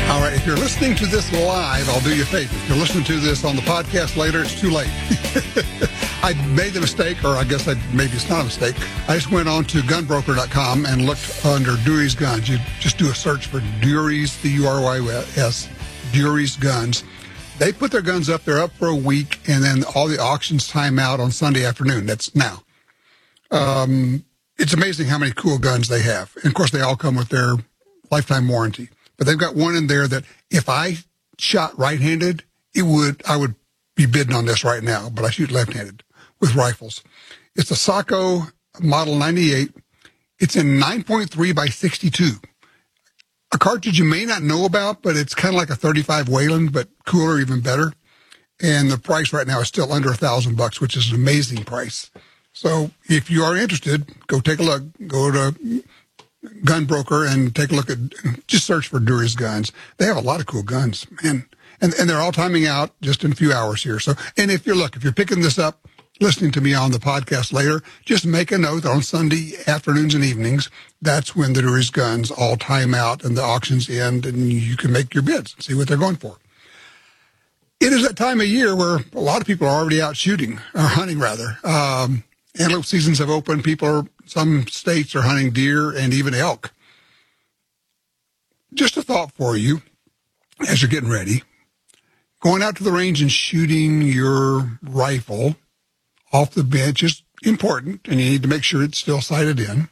All right, if you're listening to this live, I'll do you a favor. If you're listening to this on the podcast later, it's too late. I made the mistake, or I guess maybe it's not a mistake. I just went on to gunbroker.com and looked under Dury's Guns. You just do a search for Dury's, D-U-R-Y-S, Dury's Guns. They put their guns up. They're up for a week, and then all the auctions time out on Sunday afternoon. That's now. It's amazing how many cool guns they have. And, of course, they all come with their lifetime warranty. But they've got one in there that if I shot right-handed, I would be bidding on this right now, but I shoot left-handed with rifles. It's a Sako Model 98. It's in 9.3 by 62. A cartridge you may not know about, but it's kind of like a 35 Wayland, but cooler, even better. And the price right now is still under $1,000, which is an amazing price. So if you are interested, go take a look. Go to Gun Broker and take a look at, just search for Dury's Guns. They have a lot of cool guns, man. And they're all timing out just in a few hours here. So, and if you're picking this up, listening to me on the podcast later, just make a note that on Sunday afternoons and evenings, that's when the Dury's Guns all time out and the auctions end, and you can make your bids and see what they're going for. It is that time of year where a lot of people are already out shooting, or hunting rather. Antelope seasons have opened. Some states are hunting deer and even elk. Just a thought for you as you're getting ready. Going out to the range and shooting your rifle off the bench is important, and you need to make sure it's still sighted in.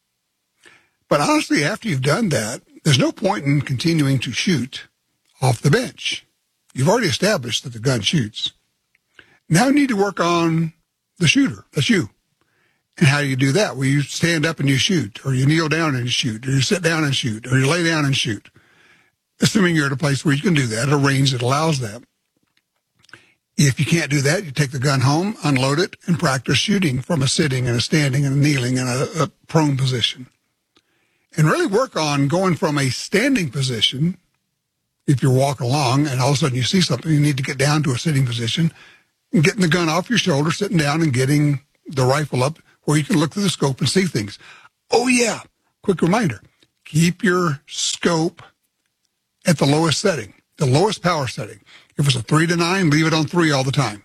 But honestly, after you've done that, there's no point in continuing to shoot off the bench. You've already established that the gun shoots. Now you need to work on the shooter. That's you. And how do you do that? Well, you stand up and you shoot, or you kneel down and you shoot, or you sit down and shoot, or you lay down and shoot. Assuming you're at a place where you can do that, a range that allows that. If you can't do that, you take the gun home, unload it, and practice shooting from a sitting and a standing and a kneeling and a prone position. And really work on going from a standing position. If you're walking along and all of a sudden you see something, you need to get down to a sitting position and getting the gun off your shoulder, sitting down and getting the rifle up where you can look through the scope and see things. Oh, yeah. Quick reminder. Keep your scope at the lowest setting, the lowest power setting. If it's a 3 to 9, leave it on 3 all the time.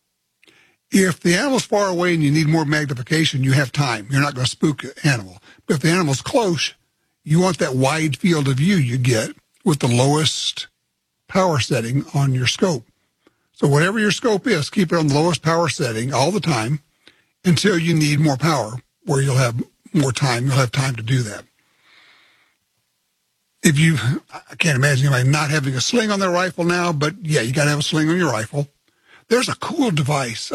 If the animal's far away and you need more magnification, you have time. You're not going to spook the animal. But if the animal's close, you want that wide field of view you get with the lowest power setting on your scope. So whatever your scope is, keep it on the lowest power setting all the time until you need more power, where you'll have more time. You'll have time to do that. I can't imagine anybody not having a sling on their rifle now, but yeah, you got to have a sling on your rifle. There's a cool device,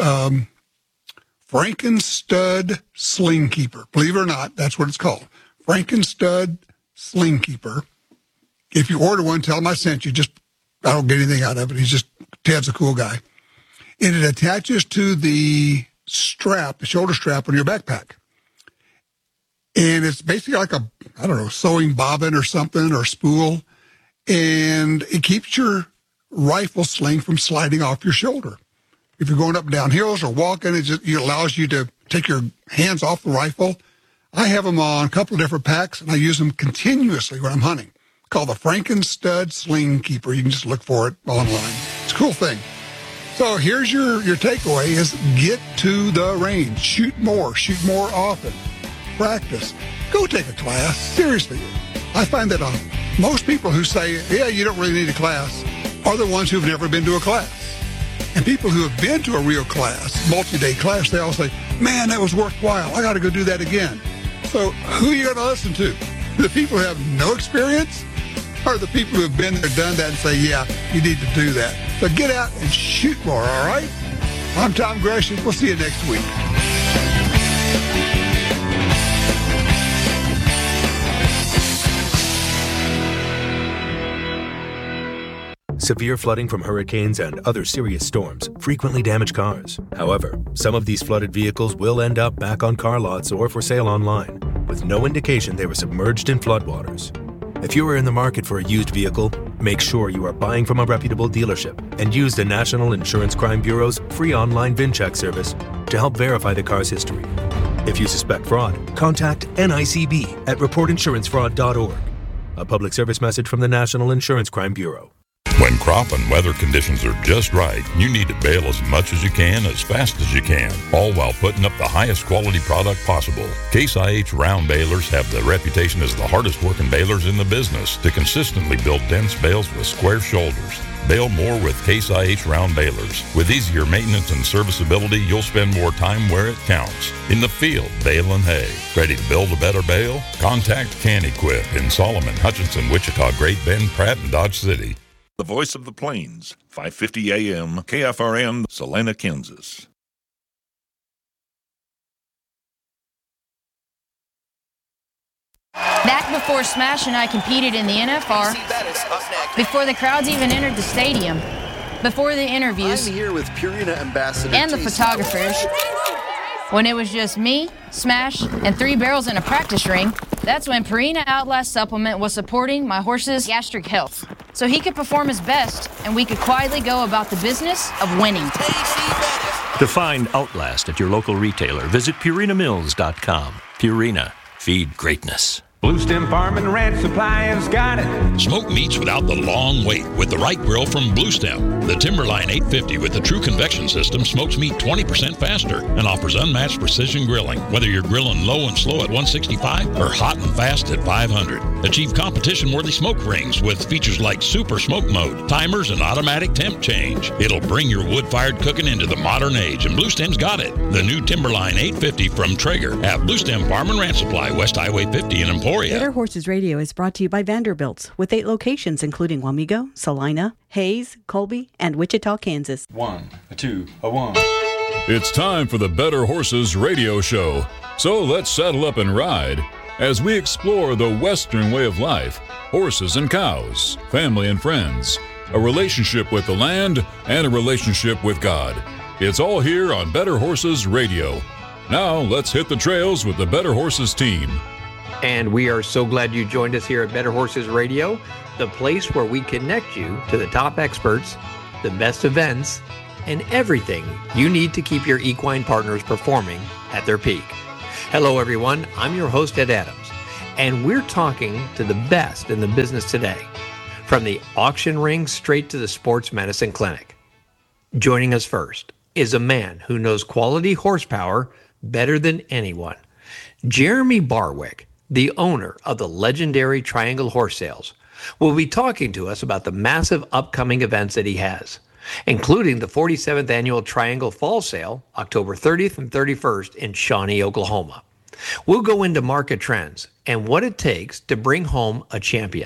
Frankenstud Sling Keeper. Believe it or not, that's what it's called. Frankenstud Sling Keeper. If you order one, tell him I sent you. I don't get anything out of it. Ted's a cool guy. And it attaches to the strap, the shoulder strap on your backpack. And it's basically like sewing bobbin or something, or spool. And it keeps your rifle sling from sliding off your shoulder. If you're going up and down hills or walking, it allows you to take your hands off the rifle. I have them on a couple of different packs, and I use them continuously when I'm hunting. Called the Frankenstud Sling Keeper. You can just look for it online. It's a cool thing. So here's your takeaway is get to the range. Shoot more often. Practice. Go take a class. Seriously. I find that most people who say, yeah, you don't really need a class, are the ones who've never been to a class. And people who have been to a real class, multi-day class, they all say, man, that was worthwhile. I got to go do that again. So who are you going to listen to? The people who have no experience, or the people who have been there, done that, and say, yeah, you need to do that. So get out and shoot more, all right? I'm Tom Gresham. We'll see you next week. Severe flooding from hurricanes and other serious storms frequently damage cars. However, some of these flooded vehicles will end up back on car lots or for sale online, with no indication they were submerged in floodwaters. If you are in the market for a used vehicle, make sure you are buying from a reputable dealership and use the National Insurance Crime Bureau's free online VIN-check service to help verify the car's history. If you suspect fraud, contact NICB at reportinsurancefraud.org. A public service message from the National Insurance Crime Bureau. When crop and weather conditions are just right, you need to bale as much as you can, as fast as you can, all while putting up the highest quality product possible. Case IH round balers have the reputation as the hardest working balers in the business to consistently build dense bales with square shoulders. Bale more with Case IH round balers. With easier maintenance and serviceability, you'll spend more time where it counts. In the field, baling hay. Ready to build a better bale? Contact CanEquip in Solomon, Hutchinson, Wichita, Great Bend, Pratt, and Dodge City. The Voice of the Plains, 550 AM, KFRN, Salina, Kansas. Back before Smash and I competed in the NFR, before the crowds even entered the stadium, before the interviews, I'm here with Purina Ambassador and the photographers, when it was just me, Smash, and 3 barrels in a practice ring, that's when Purina Outlast Supplement was supporting my horse's gastric health, so he could perform his best and we could quietly go about the business of winning. To find Outlast at your local retailer, visit PurinaMills.com. Purina. Feed greatness. Bluestem Farm and Ranch Supply has got it. Smoke meats without the long wait with the right grill from Bluestem. The Timberline 850 with the true convection system smokes meat 20% faster and offers unmatched precision grilling. Whether you're grilling low and slow at 165 or hot and fast at 500. Achieve competition-worthy smoke rings with features like Super Smoke Mode, timers, and automatic temp change. It'll bring your wood-fired cooking into the modern age, and Bluestem's got it. The new Timberline 850 from Traeger at Bluestem Farm and Ranch Supply, West Highway 50 in Emporia. Better Horses Radio is brought to you by Vanderbilt's, with 8 locations including Wamego, Salina, Hayes, Colby, and Wichita, Kansas. 1, a 2, a 1. It's time for the Better Horses Radio Show. So let's saddle up and ride as we explore the Western way of life, horses and cows, family and friends, a relationship with the land, and a relationship with God. It's all here on Better Horses Radio. Now let's hit the trails with the Better Horses team. And we are so glad you joined us here at Better Horses Radio, the place where we connect you to the top experts, the best events, and everything you need to keep your equine partners performing at their peak. Hello, everyone. I'm your host, Ed Adams, and we're talking to the best in the business today, from the auction ring straight to the sports medicine clinic. Joining us first is a man who knows quality horsepower better than anyone, Jeremy Barwick, the owner of the legendary Triangle Horse Sales, will be talking to us about the massive upcoming events that he has, including the 47th Annual Triangle Fall Sale, October 30th and 31st in Shawnee, Oklahoma. We'll go into market trends and what it takes to bring home a champion,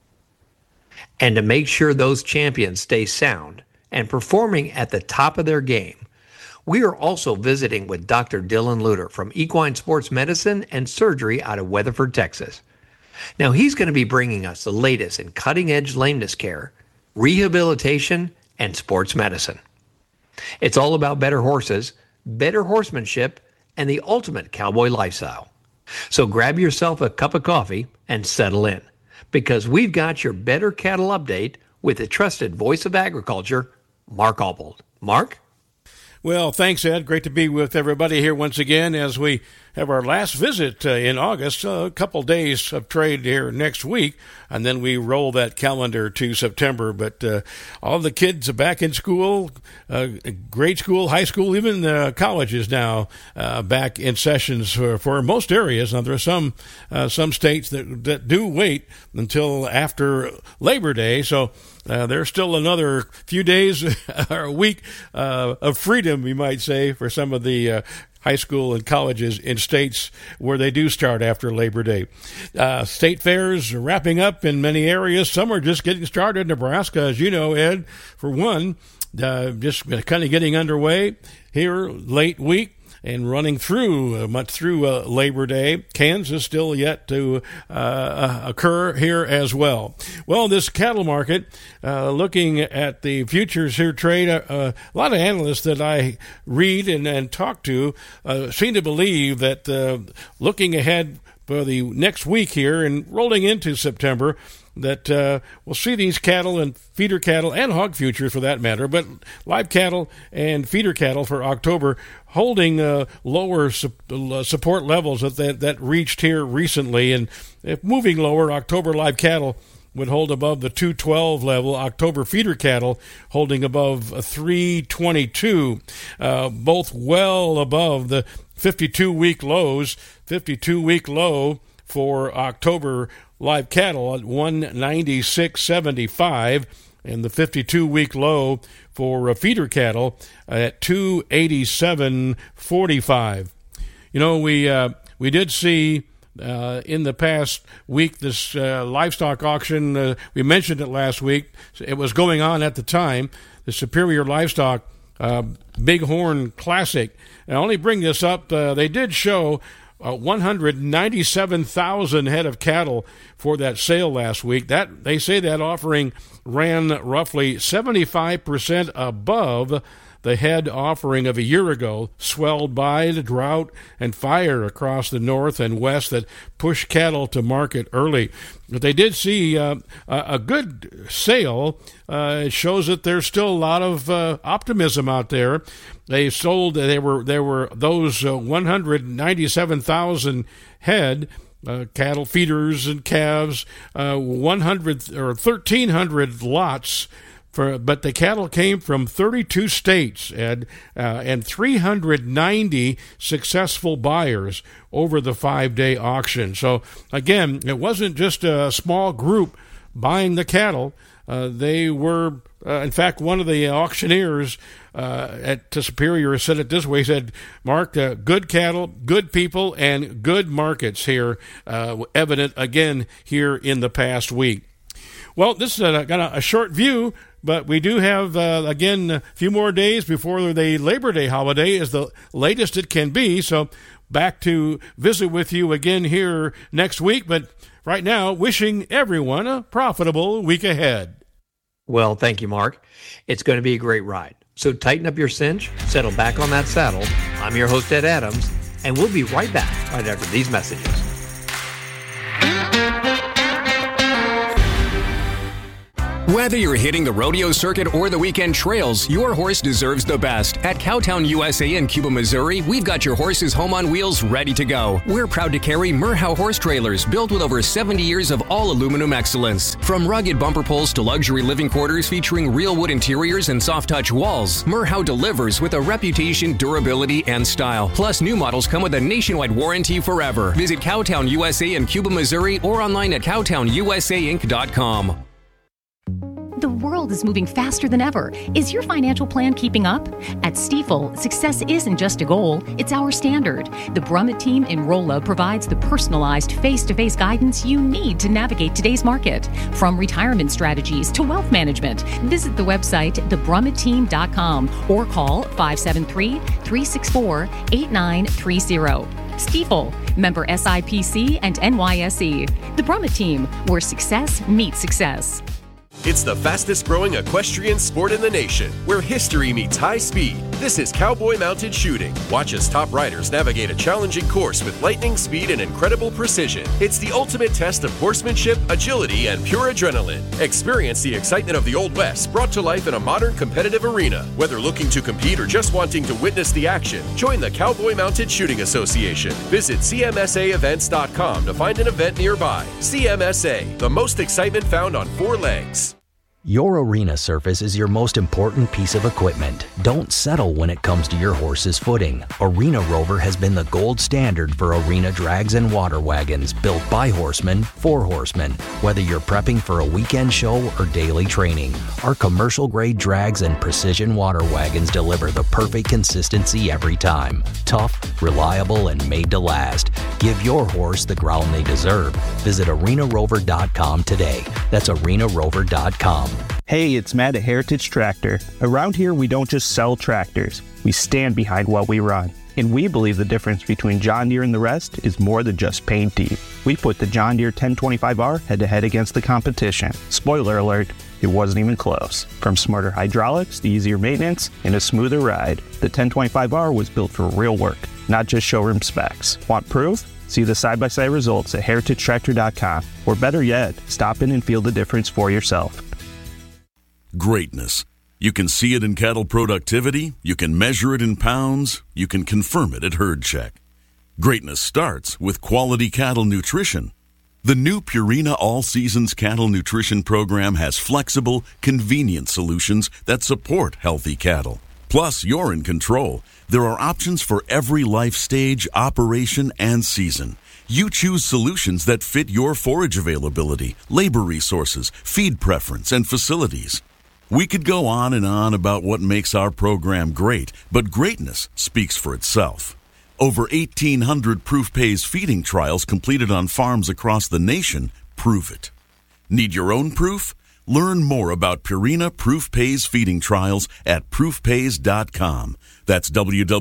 and to make sure those champions stay sound and performing at the top of their game. We are also visiting with Dr. Dylan Luter from Equine Sports Medicine and Surgery out of Weatherford, Texas. Now, he's going to be bringing us the latest in cutting-edge lameness care, rehabilitation, and sports medicine. It's all about better horses, better horsemanship, and the ultimate cowboy lifestyle. So grab yourself a cup of coffee and settle in, because we've got your Better Cattle Update with the trusted voice of agriculture, Mark Albold. Mark? Well, thanks, Ed. Great to be with everybody here once again as we have our last visit in August, a couple days of trade here next week, and then we roll that calendar to September. But all the kids are back in school, grade school, high school, even colleges now back in sessions for most areas. Now, there are some states that do wait until after Labor Day, so there's still another few days or a week of freedom, you might say, for some of the high school and colleges in states where they do start after Labor Day. State fairs are wrapping up in many areas. Some are just getting started. Nebraska, as you know, Ed, for one, just kind of getting underway here late week and running through Labor Day. Kansas still yet to occur here as well. Well, this cattle market, looking at the futures here trade, a lot of analysts that I read and talk to seem to believe that looking ahead for the next week here and rolling into September, that we'll see these cattle and feeder cattle and hog futures for that matter, but live cattle and feeder cattle for October holding lower support levels that reached here recently. And if moving lower, October live cattle would hold above the 212 level. October feeder cattle holding above 322, both well above the 52-week lows. 52-week low for October live cattle at 196.75, and the 52-week low for feeder cattle at 287.45. You know, we did see in the past week this livestock auction. We mentioned it last week. It was going on at the time. The Superior Livestock Bighorn Classic. And I only bring this up. They did show 197,000 head of cattle for that sale last week. That they say that offering ran roughly 75% above the head offering of a year ago, swelled by the drought and fire across the north and west that pushed cattle to market early. But they did see a good sale. It shows that there's still a lot of optimism out there. There were those 197,000 head cattle feeders and calves, 100 or 1,300 lots. But the cattle came from 32 states and 390 successful buyers over the 5-day auction. So, again, it wasn't just a small group buying the cattle. They were, in fact, one of the auctioneers to Superior said it this way. He said, Mark, good cattle, good people, and good markets here, evident again here in the past week. Well, this is got a short view, but we do have, again, a few more days before the Labor Day holiday is the latest it can be. So back to visit with you again here next week. But right now, wishing everyone a profitable week ahead. Well, thank you, Mark. It's going to be a great ride. So tighten up your cinch, settle back on that saddle. I'm your host, Ed Adams, and we'll be right back right after these messages. Whether you're hitting the rodeo circuit or the weekend trails, your horse deserves the best. At Cowtown USA in Cuba, Missouri, we've got your horse's home on wheels ready to go. We're proud to carry Merhow horse trailers built with over 70 years of all aluminum excellence. From rugged bumper poles to luxury living quarters featuring real wood interiors and soft-touch walls, Merhow delivers with a reputation, durability, and style. Plus, new models come with a nationwide warranty forever. Visit Cowtown USA in Cuba, Missouri or online at cowtownusainc.com. The world is moving faster than ever. Is your financial plan keeping up? At Stifel, success isn't just a goal, it's our standard. The Brummett team in Rolla provides the personalized face-to-face guidance you need to navigate today's market. From retirement strategies to wealth management, visit the website thebrummettteam.com or call 573-364-8930. Stifel, member SIPC and NYSE. The Brummett team, where success meets success. It's the fastest growing equestrian sport in the nation, where history meets high speed. This is Cowboy Mounted Shooting. Watch as top riders navigate a challenging course with lightning speed and incredible precision. It's the ultimate test of horsemanship, agility, and pure adrenaline. Experience the excitement of the Old West brought to life in a modern competitive arena. Whether looking to compete or just wanting to witness the action, join the Cowboy Mounted Shooting Association. Visit CMSAevents.com to find an event nearby. CMSA, the most excitement found on 4 legs. Your arena surface is your most important piece of equipment. Don't settle when it comes to your horse's footing. Arena Rover has been the gold standard for arena drags and water wagons built by horsemen for horsemen. Whether you're prepping for a weekend show or daily training, our commercial-grade drags and precision water wagons deliver the perfect consistency every time. Tough, reliable, and made to last. Give your horse the ground they deserve. Visit arenarover.com today. That's arenarover.com. Hey, it's Matt at Heritage Tractor. Around here, we don't just sell tractors. We stand behind what we run. And we believe the difference between John Deere and the rest is more than just paint deep. We put the John Deere 1025R head-to-head against the competition. Spoiler alert, it wasn't even close. From smarter hydraulics to easier maintenance and a smoother ride, the 1025R was built for real work. not just showroom specs. Want proof? See the side-by-side results at heritagetractor.com. Or better yet, stop in and feel the difference for yourself. Greatness. You can see it in cattle productivity, you can measure it in pounds, you can confirm it at Herd Check. Greatness starts with quality cattle nutrition. The new Purina All Seasons Cattle Nutrition Program has flexible, convenient solutions that support healthy cattle. Plus, you're in control. There are options for every life stage, operation, and season. You choose solutions that fit your forage availability, labor resources, feed preference, and facilities. We could go on and on about what makes our program great, but greatness speaks for itself. Over 1,800 Proof Pays feeding trials completed on farms across the nation prove it. Need your own proof? Learn more about Purina Proof Pays feeding trials at proofpays.com. That's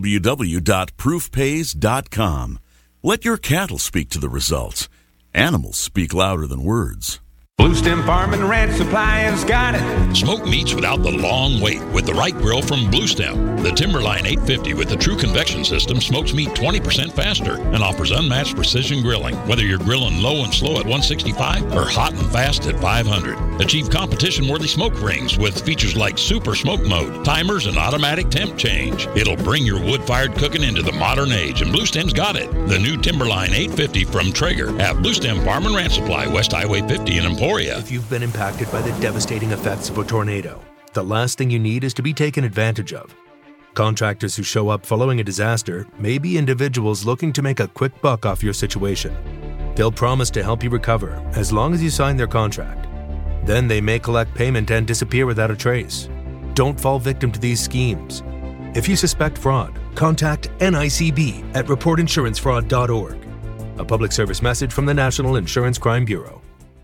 www.proofpays.com. Let your cattle speak to the results. Animals speak louder than words. Blue Stem Farm and Ranch Supply has got it. Smoke meats without the long wait with the right grill from Blue Stem. The Timberline 850 with the true convection system smokes meat 20% faster and offers unmatched precision grilling. Whether you're grilling low and slow at 165 or hot and fast at 500. Achieve competition-worthy smoke rings with features like Super Smoke Mode, timers, and automatic temp change. It'll bring your wood-fired cooking into the modern age, and Blue Stem's got it. The new Timberline 850 from Traeger at Blue Stem Farm and Ranch Supply, West Highway 50 in Emporia. If you've been impacted by the devastating effects of a tornado, the last thing you need is to be taken advantage of. Contractors who show up following a disaster may be individuals looking to make a quick buck off your situation. They'll promise to help you recover as long as you sign their contract. Then they may collect payment and disappear without a trace. Don't fall victim to these schemes. If you suspect fraud, contact NICB at reportinsurancefraud.org. A public service message from the National Insurance Crime Bureau.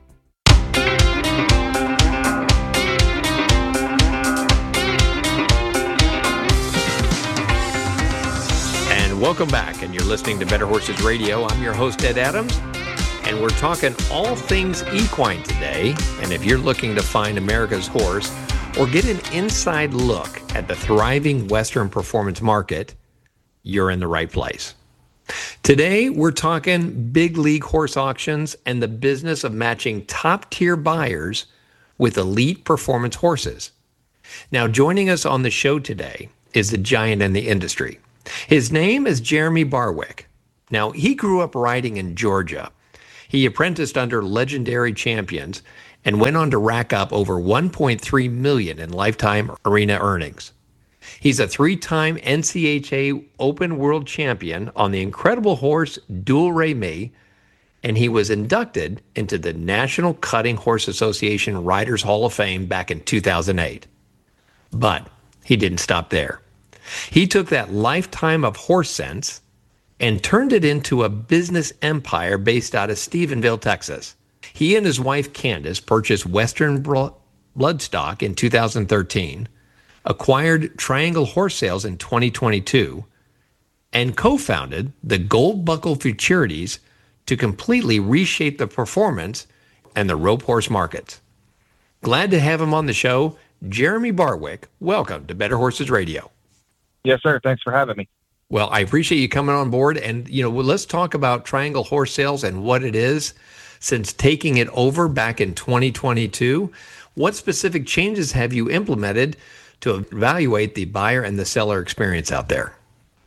Welcome back, and you're listening to Better Horses Radio. I'm your host, Ed Adams, and we're talking all things equine today. And if you're looking to find America's horse or get an inside look at the thriving Western performance market, you're in the right place. Today, we're talking big league horse auctions and the business of matching top-tier buyers with elite performance horses. Now, joining us on the show today is the giant in the industry. His name is Jeremy Barwick. Now, he grew up riding in Georgia. He apprenticed under legendary champions and went on to rack up over $1.3 million in lifetime arena earnings. He's a 3-time NCHA Open World Champion on the incredible horse Dual Remy, and he was inducted into the National Cutting Horse Association Riders Hall of Fame back in 2008. But he didn't stop there. He took that lifetime of horse sense and turned it into a business empire based out of Stephenville, Texas. He and his wife, Candace, purchased Western Bloodstock in 2013, acquired Triangle Horse Sales in 2022, and co-founded the Gold Buckle Futurities to completely reshape the performance and the rope horse markets. Glad to have him on the show. Jeremy Barwick, welcome to Better Horses Radio. Yes, sir. Thanks for having me. Well, I appreciate you coming on board. And, let's talk about Triangle Horse Sales and what it is. Since taking it over back in 2022, what specific changes have you implemented to evaluate the buyer and the seller experience out there?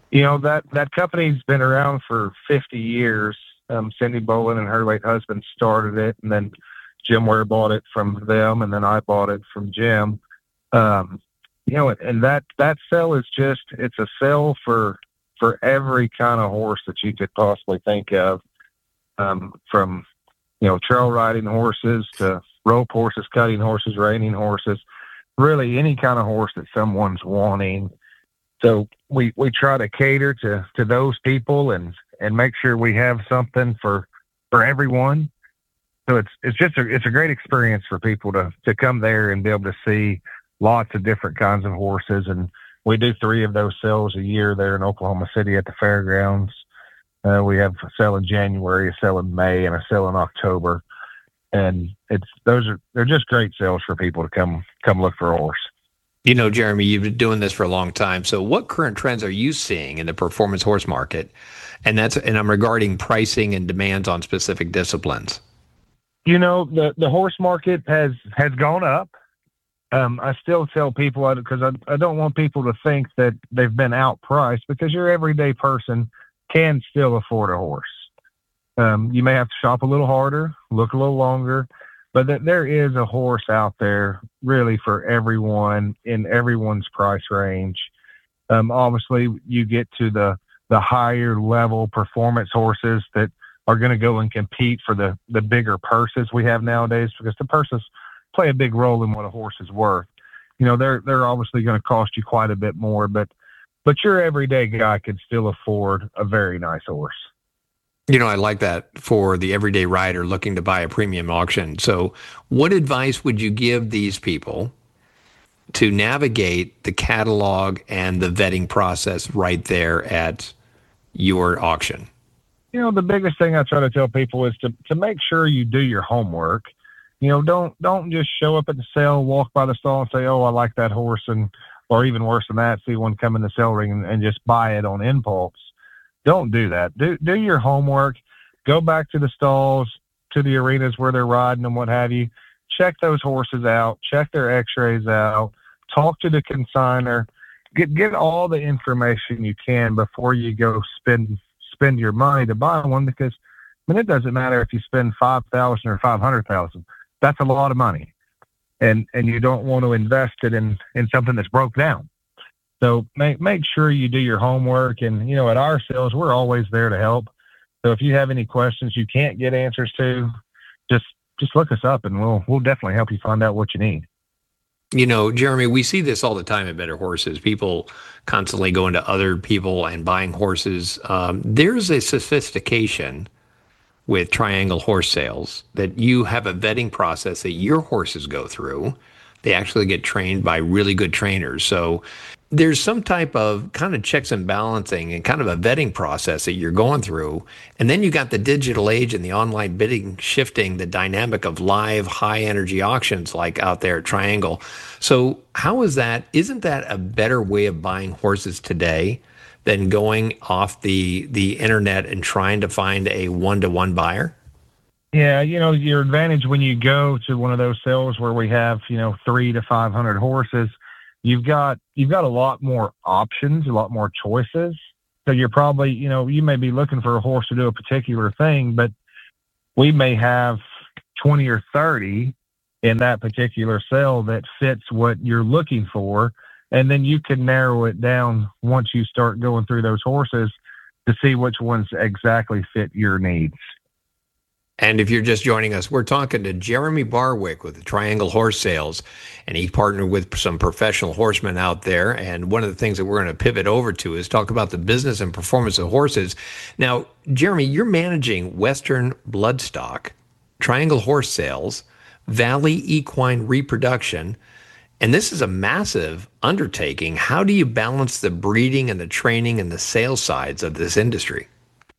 That company's been around for 50 years. Cindy Bolin and her late husband started it, and then Jim Ware bought it from them, and then I bought it from Jim. And that sale is it's a sale for every kind of horse that you could possibly think of, from, trail riding horses to rope horses, cutting horses, reining horses, really any kind of horse that someone's wanting. So we try to cater to those people and make sure we have something for everyone. So it's a great experience for people to come there and be able to see lots of different kinds of horses. And we do 3 of those sales a year there in Oklahoma City at the fairgrounds. We have a sale in January, a sale in May, and a sale in October. And they're just great sales for people to come look for a horse. You know, Jeremy, you've been doing this for a long time. So what current trends are you seeing in the performance horse market? And I'm regarding pricing and demands on specific disciplines. You know, the horse market has gone up. I still tell people, because I don't want people to think that they've been outpriced, because your everyday person can still afford a horse. You may have to shop a little harder, look a little longer, but there is a horse out there really for everyone in everyone's price range. Obviously, you get to the higher level performance horses that are going to go and compete for the bigger purses we have nowadays, because the purses play a big role in what a horse is worth. You know, they're obviously going to cost you quite a bit more, but your everyday guy can still afford a very nice horse. You know, I like that for the everyday rider looking to buy a premium auction. So what advice would you give these people to navigate the catalog and the vetting process right there at your auction? You know, the biggest thing I try to tell people is to make sure you do your homework. You know, don't just show up at the sale, walk by the stall and say, oh, I like that horse, or even worse than that, see one come in the sale ring and just buy it on impulse. Don't do that. Do your homework. Go back to the stalls, to the arenas where they're riding and what have you. Check those horses out. Check their x-rays out. Talk to the consignor. Get all the information you can before you go spend your money to buy one, because it doesn't matter if you spend $5,000 or $500,000. That's a lot of money, and you don't want to invest it in something that's broke down. So make sure you do your homework. And, you know, at our sales, we're always there to help. So if you have any questions you can't get answers to, just look us up and we'll definitely help you find out what you need. You know, Jeremy, we see this all the time at Better Horses. People constantly going to other people and buying horses. There's a sophistication with Triangle Horse Sales that you have a vetting process that your horses go through. They actually get trained by really good trainers. So there's some type of kind of checks and balancing and kind of a vetting process that you're going through. And then you got the digital age and the online bidding shifting the dynamic of live high energy auctions like out there at Triangle. So how is that? Isn't that a better way of buying horses today than going off the internet and trying to find a one-to-one buyer? Yeah, you know, your advantage when you go to one of those sales where we have, 300 to 500 horses, you've got a lot more options, a lot more choices. So you're probably, you may be looking for a horse to do a particular thing, but we may have 20 or 30 in that particular sale that fits what you're looking for. And then you can narrow it down once you start going through those horses to see which ones exactly fit your needs. And if you're just joining us, we're talking to Jeremy Barwick with the Triangle Horse Sales, and he partnered with some professional horsemen out there. And one of the things that we're going to pivot over to is talk about the business and performance of horses. Now, Jeremy, you're managing Western Bloodstock, Triangle Horse Sales, Valley Equine Reproduction, and this is a massive undertaking. How do you balance the breeding and the training and the sales sides of this industry?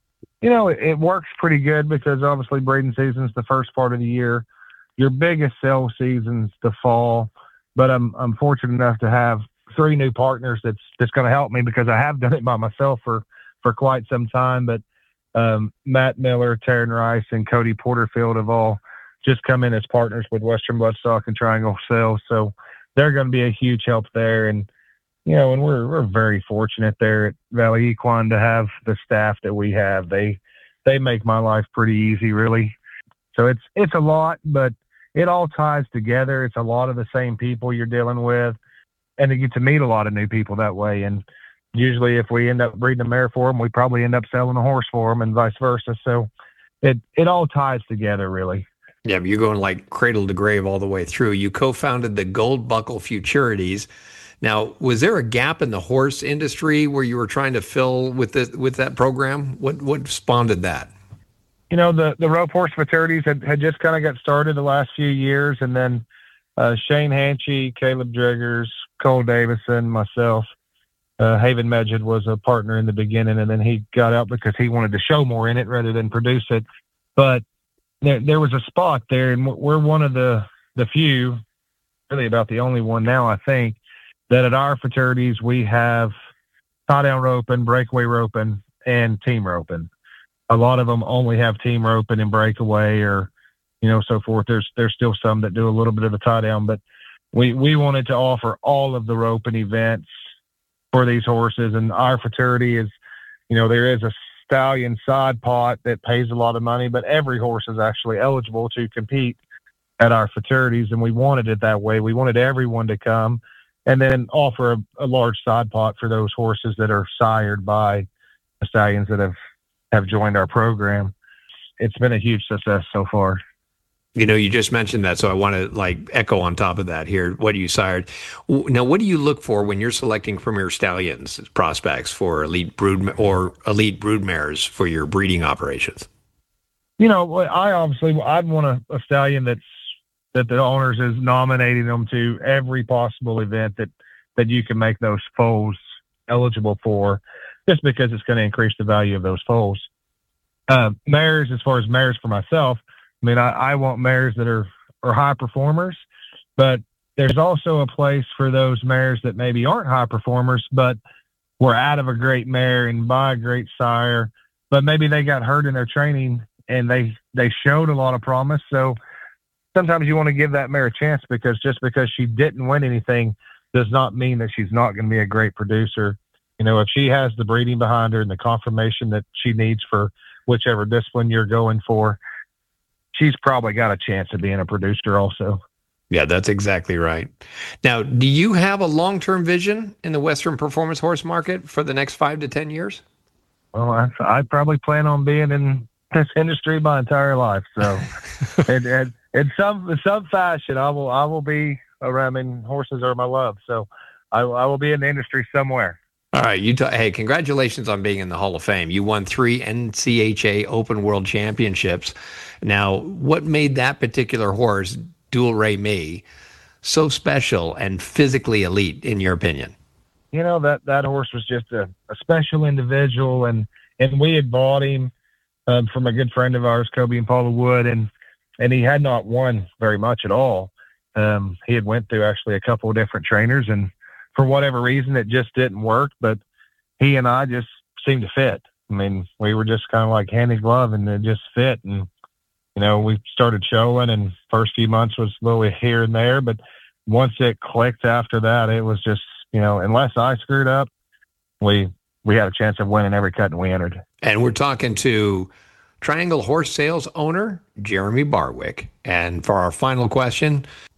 It works pretty good because obviously breeding season is the first part of the year. Your biggest sales season's the fall, but I'm fortunate enough to have 3 new partners that's going to help me, because I have done it by myself for quite some time. But Matt Miller, Taryn Rice, and Cody Porterfield have all just come in as partners with Western Bloodstock and Triangle Sales, so they're going to be a huge help there. And and we're very fortunate there at Valley Equine to have the staff that we have. They make my life pretty easy, really. So it's a lot, but it all ties together. It's a lot of the same people you're dealing with, and you get to meet a lot of new people that way. And usually if we end up breeding a mare for them, we probably end up selling a horse for them and vice versa. So it all ties together, really. Yeah, but you're going like cradle to grave all the way through. You co-founded the Gold Buckle Futurities. Now, was there a gap in the horse industry where you were trying to fill with that program? What spawned that? The Rope Horse Futurities had just kind of got started the last few years, and then Shane Hanchy, Caleb Driggers, Cole Davison, myself, Haven Medjed was a partner in the beginning, and then he got out because he wanted to show more in it rather than produce it. But there was a spot there, and we're one of the few, really about the only one now, I think, that at our fraternities we have tie-down roping, breakaway roping, and team roping. A lot of them only have team roping and breakaway, or so forth. There's still some that do a little bit of the tie-down, but we wanted to offer all of the roping events for these horses. And our fraternity is, there is a stallion side pot that pays a lot of money, but every horse is actually eligible to compete at our fraternities, and we wanted it that way. We wanted everyone to come and then offer a large side pot for those horses that are sired by the stallions that have joined our program. It's been a huge success so far. You just mentioned that, so I want to echo on top of that here. What you sired. Now, what do you look for when you're selecting premier stallions prospects for elite broodmares for your breeding operations? I'd want a stallion that the owners is nominating them to every possible event that you can make those foals eligible for, just because it's going to increase the value of those foals. Mares, as far as mares for myself, I want mares that are high performers, but there's also a place for those mares that maybe aren't high performers, but were out of a great mare and by a great sire, but maybe they got hurt in their training and they showed a lot of promise. So sometimes you want to give that mare a chance, because just because she didn't win anything does not mean that she's not going to be a great producer. If she has the breeding behind her and the confirmation that she needs for whichever discipline you're going for, she's probably got a chance of being a producer also. Yeah, that's exactly right. Now, do you have a long-term vision in the Western performance horse market for the next 5 to 10 years? Well, I probably plan on being in this industry my entire life. So in some fashion, I will be around. Horses are my love. So I will be in the industry somewhere. All right. Hey, congratulations on being in the Hall of Fame. You won 3 NCHA Open World Championships. Now, what made that particular horse, Dual Ray Me, so special and physically elite, in your opinion? That horse was just a special individual, and we had bought him from a good friend of ours, Kobe and Paula Wood, and he had not won very much at all. He had went through actually a couple of different trainers, and for whatever reason, it just didn't work, but he and I just seemed to fit. We were just kind of like hand in glove, and it just fit. And, we started showing, and first few months was a little here and there, but once it clicked after that, it was just, unless I screwed up, we had a chance of winning every cut we entered. And we're talking to Triangle Horse Sales owner Jeremy Barwick. And for our final question,